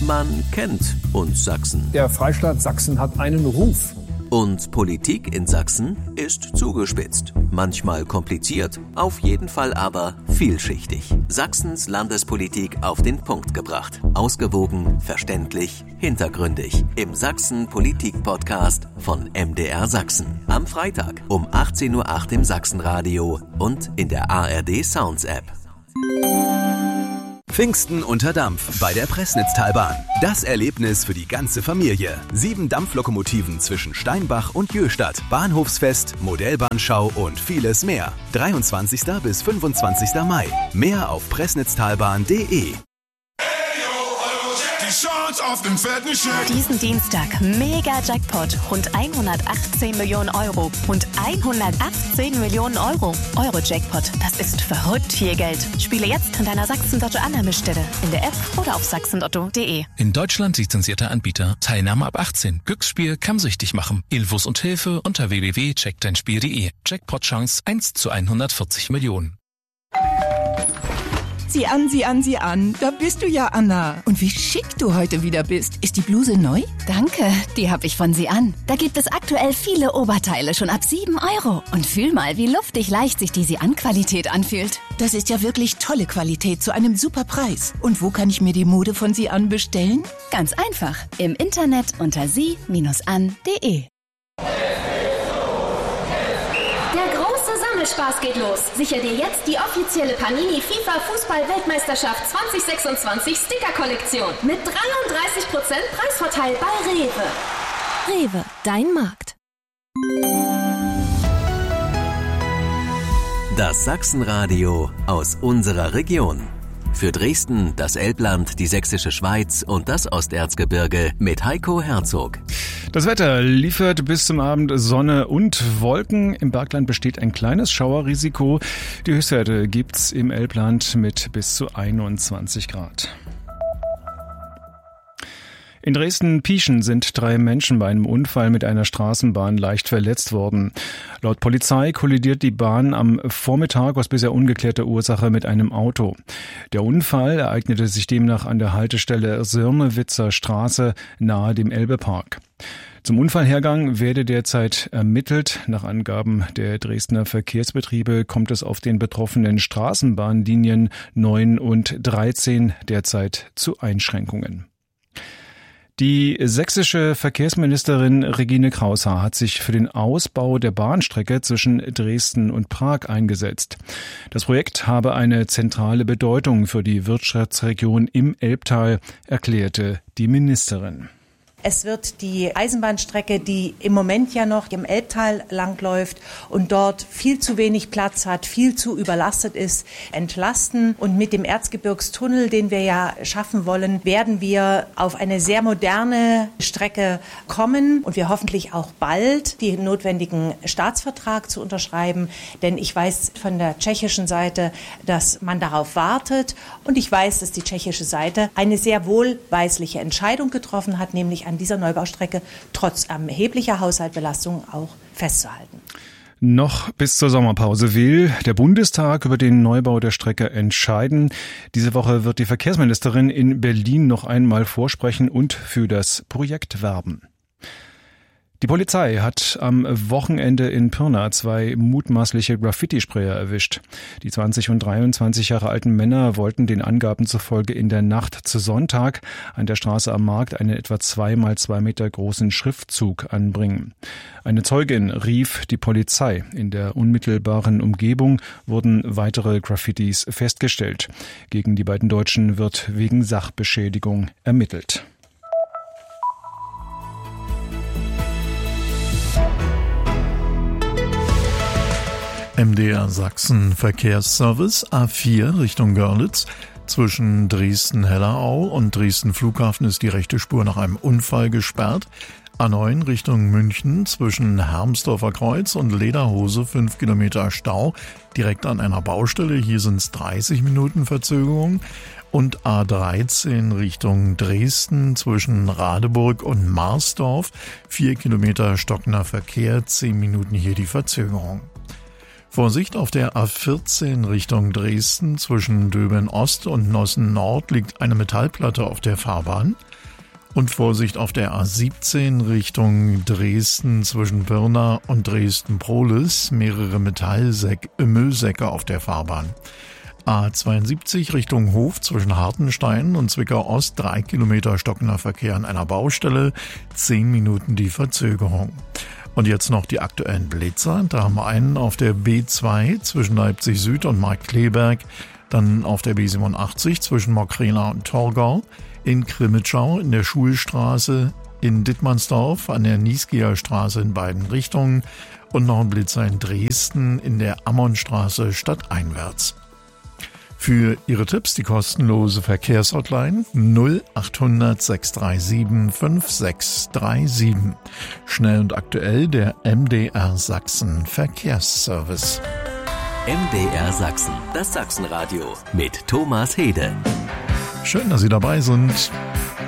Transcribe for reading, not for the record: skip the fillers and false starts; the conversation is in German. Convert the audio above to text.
Man kennt uns Sachsen. Der Freistaat Sachsen hat einen Ruf. Und Politik in Sachsen ist zugespitzt. Manchmal kompliziert, auf jeden Fall aber vielschichtig. Sachsens Landespolitik auf den Punkt gebracht. Ausgewogen, verständlich, hintergründig. Im Sachsen-Politik-Podcast von MDR Sachsen. Am Freitag um 18:08 Uhr im Sachsenradio und in der ARD Sounds App. Pfingsten unter Dampf bei der Pressnitztalbahn. Das Erlebnis für die ganze Familie. 7 Dampflokomotiven zwischen Steinbach und Jöhstadt. Bahnhofsfest, Modellbahnschau und vieles mehr. 23. bis 25. Mai. Mehr auf pressnitztalbahn.de. Diesen Dienstag Mega-Jackpot, rund 118 Millionen Euro und 118 Millionen Euro. Euro-Jackpot, das ist verrückt viel Geld. Spiele jetzt an deiner Sachsen-Lotto-Annahmestelle, in der App oder auf sachsenlotto.de. In Deutschland lizenzierter Anbieter. Teilnahme ab 18. Glücksspiel kann süchtig machen. Infos und Hilfe unter www.checkdeinspiel.de. Jackpot-Chance 1 zu 140 Millionen. Sieh an. Da bist du ja, Anna. Und wie schick du heute wieder bist. Ist die Bluse neu? Danke, die habe ich von Sie an. Da gibt es aktuell viele Oberteile schon ab 7 Euro. Und fühl mal, wie luftig leicht sich die Sie-an-Qualität anfühlt. Das ist ja wirklich tolle Qualität zu einem super Preis. Und wo kann ich mir die Mode von Sie an bestellen? Ganz einfach. Im Internet unter sie-an.de. Spaß geht los. Sicher dir jetzt die offizielle Panini FIFA Fußball-Weltmeisterschaft 2026 Sticker-Kollektion mit 33% Preisvorteil bei Rewe. Rewe, dein Markt. Das Sachsenradio aus unserer Region. Für Dresden, das Elbland, die Sächsische Schweiz und das Osterzgebirge mit Heiko Herzog. Das Wetter liefert bis zum Abend Sonne und Wolken. Im Bergland besteht ein kleines Schauerrisiko. Die Höchstwerte gibt's im Elbland mit bis zu 21 Grad. In Dresden-Pieschen sind 3 Menschen bei einem Unfall mit einer Straßenbahn leicht verletzt worden. Laut Polizei kollidiert die Bahn am Vormittag aus bisher ungeklärter Ursache mit einem Auto. Der Unfall ereignete sich demnach an der Haltestelle Sirnewitzer Straße nahe dem Elbepark. Zum Unfallhergang werde derzeit ermittelt. Nach Angaben der Dresdner Verkehrsbetriebe kommt es auf den betroffenen Straßenbahnlinien 9 und 13 derzeit zu Einschränkungen. Die sächsische Verkehrsministerin Regine Kraushaar hat sich für den Ausbau der Bahnstrecke zwischen Dresden und Prag eingesetzt. Das Projekt habe eine zentrale Bedeutung für die Wirtschaftsregion im Elbtal, erklärte die Ministerin. Es wird die Eisenbahnstrecke, die im Moment ja noch im Elbtal langläuft und dort viel zu wenig Platz hat, viel zu überlastet ist, entlasten. Und mit dem Erzgebirgstunnel, den wir ja schaffen wollen, werden wir auf eine sehr moderne Strecke kommen und wir hoffentlich auch bald den notwendigen Staatsvertrag zu unterschreiben. Denn ich weiß von der tschechischen Seite, dass man darauf wartet. Und ich weiß, dass die tschechische Seite eine sehr wohlweisliche Entscheidung getroffen hat, nämlich an dieser Neubaustrecke trotz erheblicher Haushaltsbelastung auch festzuhalten. Noch bis zur Sommerpause will der Bundestag über den Neubau der Strecke entscheiden. Diese Woche wird die Verkehrsministerin in Berlin noch einmal vorsprechen und für das Projekt werben. Die Polizei hat am Wochenende in Pirna 2 mutmaßliche Graffiti-Sprayer erwischt. Die 20 und 23 Jahre alten Männer wollten den Angaben zufolge in der Nacht zu Sonntag an der Straße am Markt einen etwa 2 mal 2 Meter großen Schriftzug anbringen. Eine Zeugin rief die Polizei. In der unmittelbaren Umgebung wurden weitere Graffitis festgestellt. Gegen die beiden Deutschen wird wegen Sachbeschädigung ermittelt. MDR Sachsen Verkehrsservice A4 Richtung Görlitz. Zwischen Dresden-Hellerau und Dresden Flughafen ist die rechte Spur nach einem Unfall gesperrt. A9 Richtung München zwischen Hermsdorfer Kreuz und Lederhose 5 Kilometer Stau direkt an einer Baustelle. Hier sind es 30 Minuten Verzögerung. Und A13 Richtung Dresden zwischen Radeburg und Marsdorf 4 Kilometer stockender Verkehr, 10 Minuten hier die Verzögerung. Vorsicht auf der A14 Richtung Dresden. Zwischen Döben Ost und Nossen Nord liegt eine Metallplatte auf der Fahrbahn. Und Vorsicht auf der A17 Richtung Dresden zwischen Pirna und Dresden-Prohlis. Mehrere Müllsäcke auf der Fahrbahn. A72 Richtung Hof zwischen Hartenstein und Zwickau Ost, 3 Kilometer stockender Verkehr an einer Baustelle, 10 Minuten die Verzögerung. Und jetzt noch die aktuellen Blitzer. Da haben wir einen auf der B2 zwischen Leipzig Süd und Markkleeberg, dann auf der B87 zwischen Mockrena und Torgau, in Krimitschau in der Schulstraße, in Dittmannsdorf an der Niesgeher Straße in beiden Richtungen und noch ein Blitzer in Dresden in der Ammonstraße stadteinwärts. Für Ihre Tipps die kostenlose Verkehrshotline 0800 637 5637. Schnell und aktuell der MDR Sachsen Verkehrsservice. MDR Sachsen, das Sachsenradio mit Thomas Hede. Schön, dass Sie dabei sind.